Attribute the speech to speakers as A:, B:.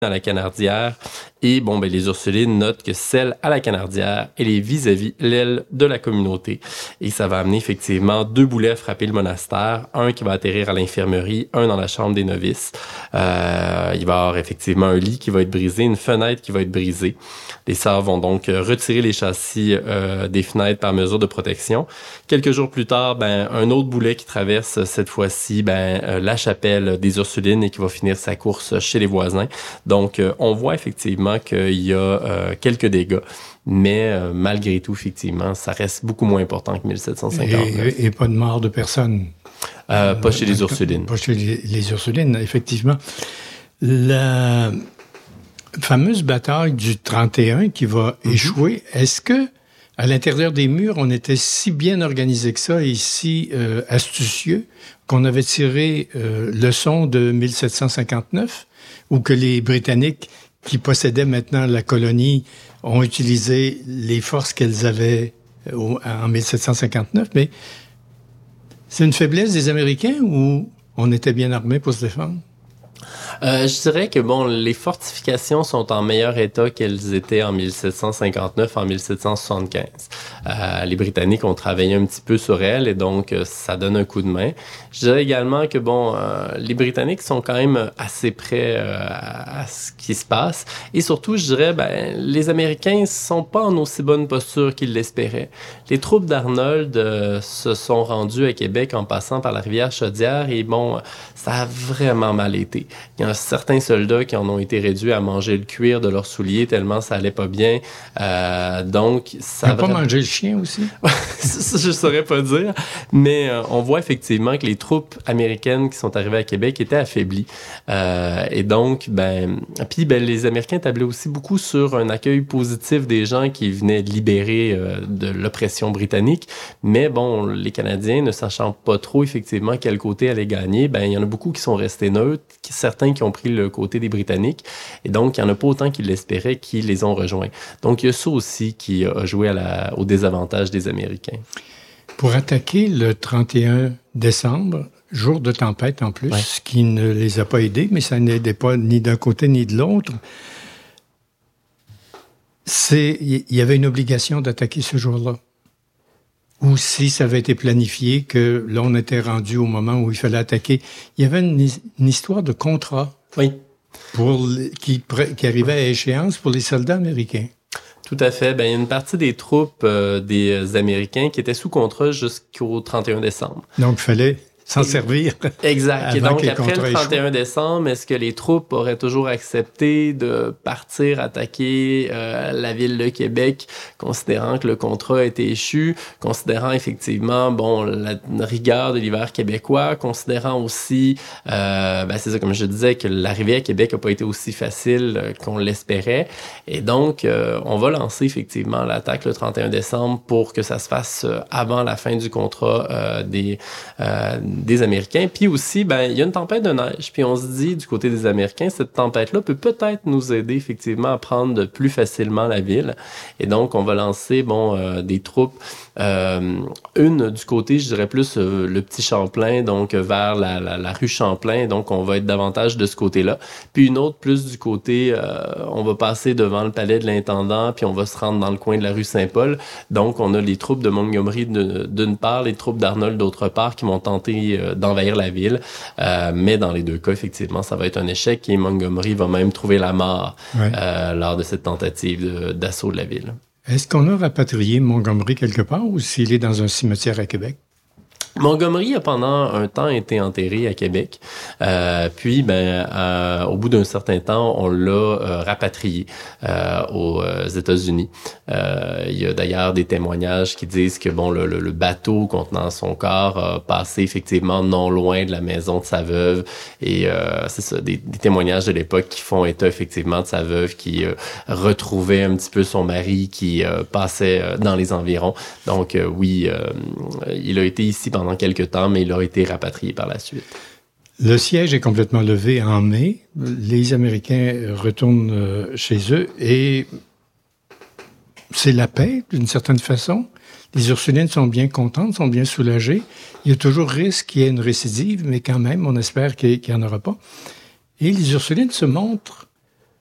A: à la Canardière. Et bon, les Ursulines notent que celle à la Canardière, elle est vis-à-vis l'aile de la communauté. Et ça va amener effectivement 2 boulets à frapper le monastère, un qui va atterrir à l'infirmerie, un dans la chambre des novices. Il va y avoir effectivement un lit qui va être brisé, une fenêtre qui va être brisée. Les sœurs vont donc retirer les châssis des fenêtres par mesure de protection. Quelques jours plus tard, un autre boulet qui traverse cette fois-ci la chapelle des Ursulines et qui va finir sa course chez les voisins. Donc, on voit effectivement qu'il y a quelques dégâts, mais malgré tout, effectivement, ça reste beaucoup moins important que 1759.
B: Et pas de mort de personne.
A: Pas chez les Ursulines.
B: Pas chez les Ursulines, effectivement. La fameuse bataille du 31 qui va échouer, est-ce que à l'intérieur des murs, on était si bien organisé que ça et si astucieux qu'on avait tiré leçon de 1759 ou que les Britanniques qui possédaient maintenant la colonie ont utilisé les forces qu'elles avaient en 1759, mais c'est une faiblesse des Américains ou on était bien armés pour se défendre?
A: Je dirais que les fortifications sont en meilleur état qu'elles étaient en 1759, en 1775. Les Britanniques ont travaillé un petit peu sur elles et donc ça donne un coup de main. Je dirais également que les Britanniques sont quand même assez prêts à ce qui se passe et surtout, je dirais, les Américains sont pas en aussi bonne posture qu'ils l'espéraient. Les troupes d'Arnold se sont rendues à Québec en passant par la rivière Chaudière et ça a vraiment mal été. Il y a certains soldats qui en ont été réduits à manger le cuir de leurs souliers tellement ça allait pas bien. Donc, ça
B: a pas mangé le chien aussi?
A: Ça, je saurais pas dire. Mais on voit effectivement que les troupes américaines qui sont arrivées à Québec étaient affaiblies. Et donc, les Américains tablaient aussi beaucoup sur un accueil positif des gens qui venaient libérer de l'oppression britannique. Mais les Canadiens, ne sachant pas trop effectivement quel côté allait gagner, il y en a beaucoup qui sont restés neutres, certains qui ont pris le côté des Britanniques, et donc il n'y en a pas autant qu'ils l'espéraient qui les ont rejoints. Donc il y a ça aussi qui a joué au désavantage des Américains.
B: Pour attaquer le 31 décembre, jour de tempête en plus, ce qui ne les a pas aidés, mais ça n'aidait pas ni d'un côté ni de l'autre, il y avait une obligation d'attaquer ce jour-là. Ou si ça avait été planifié, que là, on était rendu au moment où il fallait attaquer. Il y avait une histoire de contrat qui arrivait à échéance pour les soldats américains.
A: Tout à fait. Il y a une partie des troupes des Américains qui étaient sous contrat jusqu'au 31 décembre.
B: Donc, il fallait s'en servir.
A: Exact. Et donc, après le 31 décembre, est-ce que les troupes auraient toujours accepté de partir attaquer la ville de Québec, considérant que le contrat a été échu, considérant effectivement, la rigueur de l'hiver québécois, considérant aussi, c'est ça, comme je disais, que l'arrivée à Québec n'a pas été aussi facile qu'on l'espérait. Et donc, on va lancer effectivement l'attaque le 31 décembre pour que ça se fasse avant la fin du contrat des Américains. Puis aussi, il y a une tempête de neige. Puis on se dit, du côté des Américains, cette tempête-là peut peut-être nous aider effectivement à prendre plus facilement la ville. Et donc, on va lancer, des troupes. Une du côté, je dirais plus le petit Champlain, donc vers la rue Champlain. Donc, on va être davantage de ce côté-là. Puis une autre plus du côté, on va passer devant le palais de l'intendant, puis on va se rendre dans le coin de la rue Saint-Paul. Donc, on a les troupes de Montgomery d'une part, les troupes d'Arnold d'autre part, qui vont tenter d'envahir la ville. Mais dans les deux cas, effectivement, ça va être un échec et Montgomery va même trouver la mort lors de cette tentative d'assaut de la ville.
B: Est-ce qu'on a rapatrié Montgomery quelque part ou s'il est dans un cimetière à Québec?
A: Montgomery a pendant un temps été enterré à Québec. Puis, au bout d'un certain temps, on l'a rapatrié aux États-Unis. Il y a d'ailleurs des témoignages qui disent que le bateau contenant son corps a passé effectivement non loin de la maison de sa veuve. Et c'est ça, des témoignages de l'époque qui font état effectivement de sa veuve qui retrouvait un petit peu son mari qui passait dans les environs. Donc oui, il a été ici pendant quelques temps, mais il a été rapatrié par la suite.
B: Le siège est complètement levé en mai. Les Américains retournent chez eux et c'est la paix, d'une certaine façon. Les Ursulines sont bien contentes, sont bien soulagées. Il y a toujours risque qu'il y ait une récidive, mais quand même, on espère qu'il n'y en aura pas. Et les Ursulines se montrent